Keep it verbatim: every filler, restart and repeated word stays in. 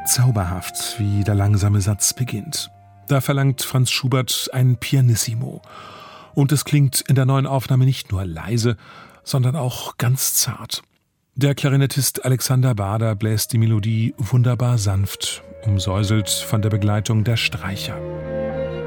Zauberhaft, wie der langsame Satz beginnt. Da verlangt Franz Schubert ein Pianissimo. Und es klingt in der neuen Aufnahme nicht nur leise, sondern auch ganz zart. Der Klarinettist Alexander Baader bläst die Melodie wunderbar sanft, umsäuselt von der Begleitung der Streicher.